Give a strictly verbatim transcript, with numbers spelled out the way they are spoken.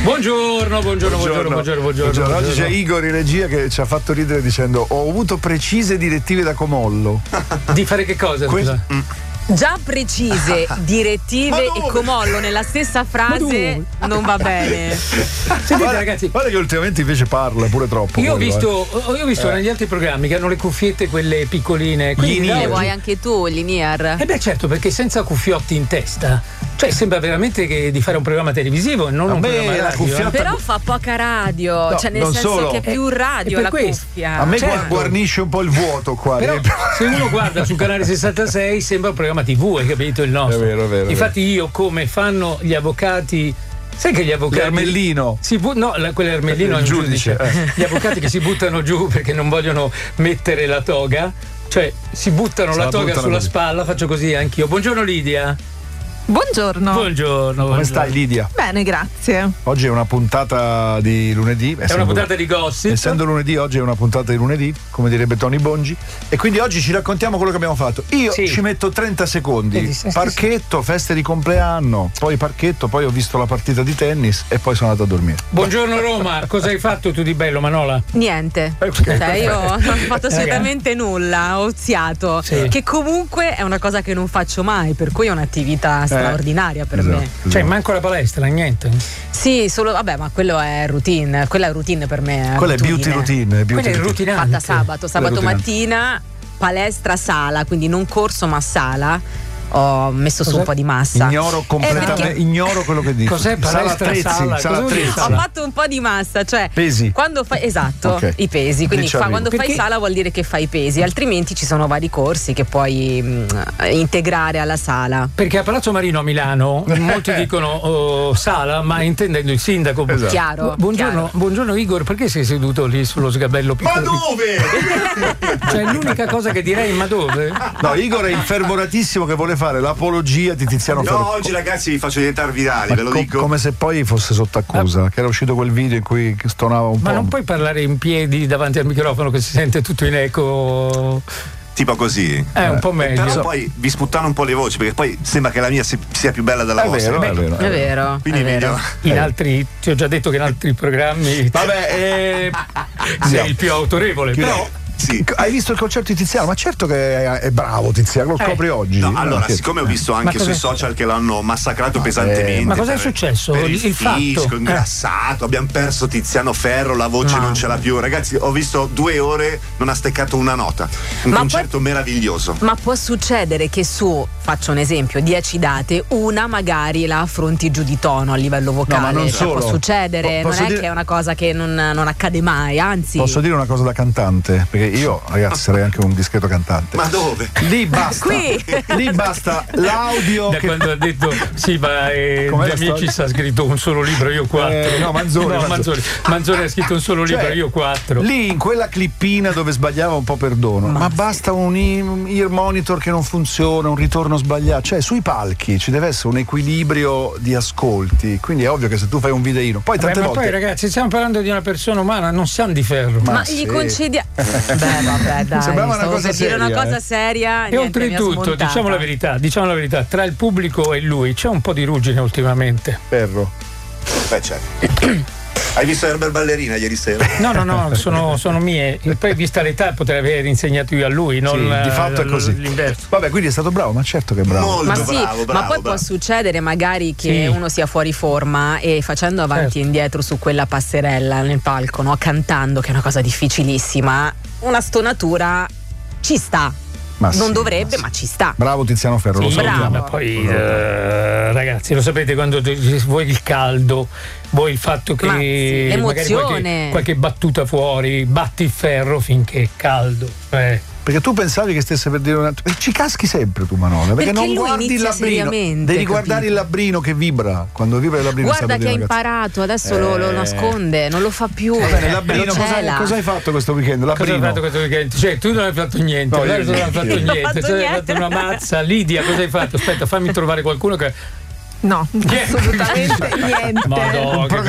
Buongiorno, buongiorno, buongiorno, buongiorno, buongiorno, buongiorno, buongiorno. Oggi c'è Igor in regia che ci ha fatto ridere dicendo: ho avuto precise direttive da Comollo. Di fare che cosa? Que- mm. Già precise direttive e Comollo nella stessa frase non va bene. Sentite, guarda, ragazzi, guarda che ultimamente invece parla pure troppo. Io ho quello, visto, eh. io ho visto eh. negli altri programmi che hanno le cuffiette quelle piccoline. Quindi Le vuoi anche tu, Linier? Eh beh, certo, perché senza cuffiotti in testa, cioè sembra veramente che di fare un programma televisivo e non A un me programma la radio. cuffiotta- eh. Però fa poca radio, No, cioè nel non senso solo. che è più radio Eh, la per questo. cuffia. A me certo. guarnisce un po' il vuoto qua. Però dentro. se uno guarda sul canale sessantasei sembra un programma tivù, hai capito il nostro? È vero, è vero, è Infatti io come fanno gli avvocati, sai che gli avvocati L'Ermellino. si bu- no, la, quell'Ermellino è Il un giudice, giudice. Gli avvocati che si buttano giù perché non vogliono mettere la toga, cioè si buttano Se la la toga buttano sulla così. spalla, faccio così anch'io. Buongiorno Lidia. Buongiorno. Buongiorno. Come buongiorno. stai, Lidia? Bene, grazie. Oggi è una puntata di lunedì. È una puntata di gossip. Essendo lunedì, oggi è una puntata di lunedì, come direbbe Tony Bongi. E quindi oggi ci raccontiamo quello che abbiamo fatto. Io Sì. ci metto trenta secondi. Vedi, sì, sì, Parchetto, feste di compleanno, poi parchetto, poi ho visto la partita di tennis e poi sono andato a dormire. Buongiorno Roma, cosa hai fatto tu di bello, Manola? Niente, Ok, cioè io non ho fatto Raga. assolutamente nulla, ho oziato, Sì. che comunque è una cosa che non faccio mai, per cui è un'attività straordinaria per Esatto, me. esatto. Cioè, manco la palestra, niente. Sì, solo vabbè, ma quello è routine, quella è routine per me. Quella è abitudine. beauty routine. è beauty Quella è routine. routinante. Fatta sabato, sabato routine. mattina, palestra sala, quindi non corso ma sala. Ho messo su Cos'è? un po' di massa. Ignoro Eh, completamente, perché ignoro quello che dici. Cos'è palestra attrezzi, sala? sala Cosa vuol dire? attrezzi. Ho fatto un po' di massa, cioè Pesi. quando fai esatto, Ok. i pesi, quindi Lì ci fa- arrivo. quando fai Perché- sala vuol dire che fai i pesi, altrimenti ci sono vari corsi che puoi mh, integrare alla sala. Perché a Palazzo Marino a Milano molti dicono oh, sala, ma intendendo il sindaco. Esatto. Chiaro. Buongiorno, chiaro. buongiorno Igor, perché sei seduto lì sullo sgabello Ma piccolo? dove? Cioè l'unica cosa che direi, ma dove? No, Igor è il fervoratissimo che vuole fare l'apologia di Tiziano Ferro. No, oggi ragazzi vi faccio diventare virali, Ma ve lo co- dico. come se poi fosse sotto accusa, che era uscito quel video in cui stonava un Ma po'. non puoi parlare in piedi davanti al microfono che si sente tutto in eco. Tipo così. È un po' meglio. Però poi vi sputtano un po' le voci, perché poi sembra che la mia si- sia più bella della È vostra. vero, è vero. È vero. Quindi è vero. meglio. In altri, ti ho già detto che in altri programmi Vabbè, eh, sei il più autorevole, però Sì. hai visto il concerto di Tiziano? Ma certo che è, è bravo Tiziano, lo Eh. scopri oggi. No, allora, Perché- siccome ho visto Ma anche cos'è? sui social che l'hanno massacrato pesantemente. Ma cos'è per- successo? Per il, Il- il fatto? fisco, Eh. ingrassato, abbiamo perso Tiziano Ferro, la voce Ma- non ce l'ha più. Ragazzi, ho visto due ore, non ha steccato una nota. Un Ma concerto meraviglioso. Ma può succedere che su, faccio un esempio, dieci date, una magari la affronti giù di tono a livello vocale. No, ma non Cioè, solo. può succedere, Po- posso non è dire- che è una cosa che non, non accade mai, anzi. Posso dire una cosa da cantante? Perché io, ragazzi, sarei anche un discreto cantante. Ma dove? Lì basta. Qui. Lì basta l'audio. da che- quando ha detto sì, ma eh, Com'è gli la amici storia? sta scritto un solo libro, io quattro. Eh, no, Manzoni, No, Manzoni. Manzoni. Manzoni ha scritto un solo Cioè, libro, io quattro. Lì in quella clippina dove sbagliava un po' perdono, ma, basta un i- un ear monitor che non funziona, un ritorno sbagliato. Cioè, sui palchi ci deve essere un equilibrio di ascolti. Quindi è ovvio che se tu fai un videino, poi Vabbè, tante ma volte. poi ragazzi, stiamo parlando di una persona umana, non siamo di ferro. Ma Ma sì. gli concedi. Beh, vabbè, dai. Sembrava una stavo cosa per dire seria, una cosa eh. seria. E niente, mi ha oltretutto, smontata. diciamo la verità, diciamo la verità, tra il pubblico e lui c'è un po' di ruggine ultimamente. Ferro. Beh, c'è. Hai visto Herbert Ballerina ieri sera? No, no, no, sono, sono mie. E poi, vista l'età, potrei aver insegnato io a lui, non Sì, di fatto è eh, così. l'inverso. Vabbè, quindi è stato bravo, ma certo che è bravo. Molto Ma sì, bravo, bravo. ma poi può bravo. succedere magari che Sì. uno sia fuori forma e facendo avanti Certo. e indietro su quella passerella nel palco, no? Cantando, che è una cosa difficilissima, una stonatura ci sta. Ma non sì, dovrebbe, ma ma ci sta. Bravo Tiziano Ferro, lo Sì, salutiamo. ma poi eh, ragazzi, lo sapete quando vuoi il caldo, vuoi il fatto che Ma sì, magari l'emozione. qualche, qualche battuta fuori, batti il ferro finché è caldo. Eh. Perché tu pensavi che stesse per dire un altro. E ci caschi sempre tu, Manola. Perché, Perché non lui guardi il inizia labbrino. seriamente, Devi guardare capito? il labbrino che vibra. Quando vibra il labbrino Guarda sta che ha per dire una imparato, adesso lo, lo Eh. nasconde, non lo fa più. cazzata. Va bene, labbrino, lo cosa, cela. cosa hai fatto questo weekend? Cosa hai Labbrino. fatto questo weekend? Cioè, tu non hai fatto niente, No, lei io non ha niente. fatto Io non ho niente, fatto tu hai niente. fatto una mazza. Lidia, cosa hai fatto? Aspetta, fammi trovare qualcuno che. No, assolutamente niente. Madonna, che